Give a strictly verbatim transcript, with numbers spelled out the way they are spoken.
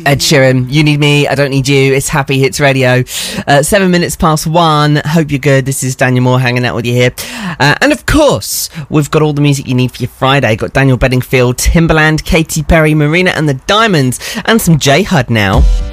Ed Sheeran, You Need Me, I Don't Need You. It's Happy Hits Radio. Uh, seven minutes past one. Hope you're good. This is Daniel Moore hanging out with you here. Uh, and of course, we've got all the music you need for your Friday. Got Daniel Bedingfield, Timbaland, Katy Perry, Marina and the Diamonds, and some J-Hud now.